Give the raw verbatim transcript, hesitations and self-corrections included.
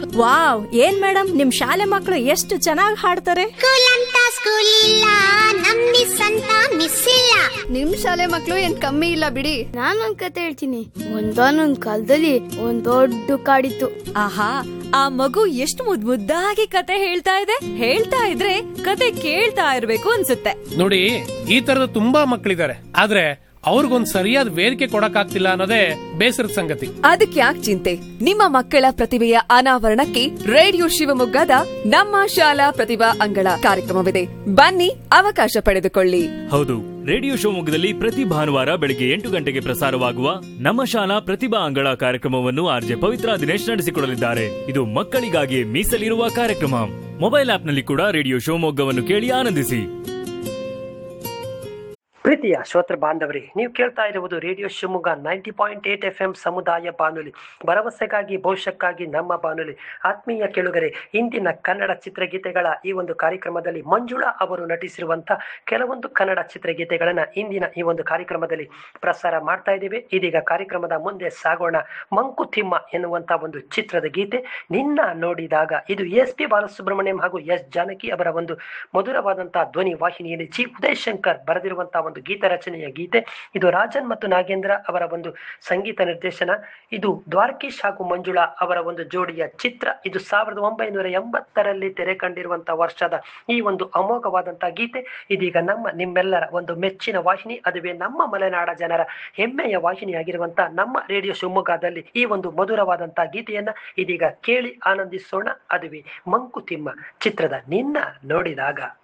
Wow, ಏನ್ madam ನಿಮ್ ಶಾಲೆ ಮಕ್ಕಳು ಎಷ್ಟು ಚೆನ್ನಾಗಿ ಹಾಡ್ತಾರೆ. ಸ್ಕೂಲ್ ಅಂತ ಸ್ಕೂಲ್ ಇಲ್ಲ, ನಮ್ ಮಿಸ್ ಅಂತ ಮಿಸ್ ಇಲ್ಲ. ನಿಮ್ ಶಾಲೆ ಮಕ್ಳು ಏನ್ ಕಮ್ಮಿ ಇಲ್ಲ ಬಿಡಿ. ನಾನೊಂದ್ ಕತೆ ಹೇಳ್ತೀನಿ. ಒಂದಾನೊಂದ್ ಕಾಲದಲ್ಲಿ ಒಂದ್ ದೊಡ್ಡ ಕಾಡಿತ್ತು. ಆಹಾ, ಆ ಮಗು ಎಷ್ಟು ಮುದ್ ಮುದ್ದಾಗಿ ಕತೆ ಹೇಳ್ತಾ ಇದೆ. ಹೇಳ್ತಾ ಇದ್ರೆ ಕತೆ ಕೇಳ್ತಾ ಇರ್ಬೇಕು ಅನ್ಸುತ್ತೆ. ನೋಡಿ, ಈ ತರದ ತುಂಬಾ ಮಕ್ಕಳಿದ್ದಾರೆ, ಆದ್ರೆ ಅವ್ರಿಗೊಂದ್ ಸರಿಯಾದ ವೇದಿಕೆ ಕೊಡಕ್ಕಾಗ್ತಿಲ್ಲ ಅನ್ನೋದೇ ಬೇಸರದ ಸಂಗತಿ. ಅದಕ್ಕೆ ಯಾಕೆ ಚಿಂತೆ, ನಿಮ್ಮ ಮಕ್ಕಳ ಪ್ರತಿಭೆಯ ಅನಾವರಣಕ್ಕೆ ರೇಡಿಯೋ ಶಿವಮೊಗ್ಗದ ನಮ್ಮ ಶಾಲಾ ಪ್ರತಿಭಾ ಅಂಗಳ ಕಾರ್ಯಕ್ರಮವಿದೆ. ಬನ್ನಿ, ಅವಕಾಶ ಪಡೆದುಕೊಳ್ಳಿ. ಹೌದು, ರೇಡಿಯೋ ಶಿವಮೊಗ್ಗದಲ್ಲಿ ಪ್ರತಿ ಭಾನುವಾರ ಬೆಳಗ್ಗೆ ಎಂಟು ಗಂಟೆಗೆ ಪ್ರಸಾರವಾಗುವ ನಮ್ಮ ಶಾಲಾ ಪ್ರತಿಭಾ ಅಂಗಳ ಕಾರ್ಯಕ್ರಮವನ್ನು ಆರ್ಜೆ ಪವಿತ್ರ ದಿನೇಶ್ ನಡೆಸಿಕೊಡಲಿದ್ದಾರೆ. ಇದು ಮಕ್ಕಳಿಗಾಗಿ ಮೀಸಲಿರುವ ಕಾರ್ಯಕ್ರಮ. ಮೊಬೈಲ್ ಆಪ್ನಲ್ಲಿ ಕೂಡ ರೇಡಿಯೋ ಶಿವಮೊಗ್ಗವನ್ನು ಕೇಳಿ ಆನಂದಿಸಿ. ಪ್ರೀತಿಯ ಶ್ರೋತೃ ಬಾಂಧವರೇ, ನೀವು ಕೇಳ್ತಾ ಇರುವುದು radio Shivamogga ninety point eight F M ಸಮುದಾಯ ಬಾನುಲಿ, ಭರವಸೆಗಾಗಿ ಭವಿಷ್ಯಕ್ಕಾಗಿ ನಮ್ಮ ಬಾನುಲಿ. ಆತ್ಮೀಯ ಕೇಳುಗರೆ, ಇಂದಿನ ಕನ್ನಡ ಚಿತ್ರಗೀತೆಗಳ ಈ ಒಂದು ಕಾರ್ಯಕ್ರಮದಲ್ಲಿ ಮಂಜುಳಾ ಅವರು ನಟಿಸಿರುವಂತಹ ಕೆಲವೊಂದು ಕನ್ನಡ ಚಿತ್ರಗೀತೆಗಳನ್ನ ಇಂದಿನ ಈ ಒಂದು ಕಾರ್ಯಕ್ರಮದಲ್ಲಿ ಪ್ರಸಾರ ಮಾಡ್ತಾ ಇದ್ದೇವೆ. ಇದೀಗ ಕಾರ್ಯಕ್ರಮದ ಮುಂದೆ ಸಾಗೋಣ. ಮಂಕುತಿಮ್ಮ ಎನ್ನುವಂತ ಒಂದು ಚಿತ್ರದ ಗೀತೆ ನಿನ್ನ ನೋಡಿದಾಗ. ಇದು ಎಸ್ ಪಿ ಬಾಲಸುಬ್ರಹ್ಮಣ್ಯಂ ಹಾಗೂ ಎಸ್ ಜಾನಕಿ ಅವರ ಒಂದು ಮಧುರವಾದಂತಹ ಧ್ವನಿ ವಾಹಿನಿಯಲ್ಲಿ ಜಿ ಉದಯ್ ಶಂಕರ್ ಬರೆದಿರುವಂತಹ ಒಂದು ಗೀತ ರಚನೆಯ ಗೀತೆ. ಇದು ರಾಜನ್ ಮತ್ತು ನಾಗೇಂದ್ರ ಅವರ ಒಂದು ಸಂಗೀತ ನಿರ್ದೇಶನ. ಇದು ದ್ವಾರಕೀಶ್ ಹಾಗೂ ಮಂಜುಳಾ ಅವರ ಒಂದು ಜೋಡಿಯ ಚಿತ್ರ. ಇದು ಸಾವಿರದ ಒಂಬೈನೂರ ಎಂಬತ್ತರಲ್ಲಿ ತೆರೆ ಕಂಡಿರುವಂತಹ ವರ್ಷದ ಈ ಒಂದು ಅಮೋಘವಾದಂತಹ ಗೀತೆ ಇದೀಗ ನಮ್ಮ ನಿಮ್ಮೆಲ್ಲರ ಒಂದು ಮೆಚ್ಚಿನ ವಾಹಿನಿ, ಅದುವೇ ನಮ್ಮ ಮಲೆನಾಡ ಜನರ ಹೆಮ್ಮೆಯ ವಾಹಿನಿಯಾಗಿರುವಂತಹ ನಮ್ಮ ರೇಡಿಯೋ ಶಿವಮೊಗ್ಗದಲ್ಲಿ ಈ ಒಂದು ಮಧುರವಾದಂತಹ ಗೀತೆಯನ್ನ ಇದೀಗ ಕೇಳಿ ಆನಂದಿಸೋಣ. ಅದುವೇ ಮಂಕುತಿಮ್ಮ ಚಿತ್ರದ ನಿನ್ನ ನೋಡಿದಾಗ.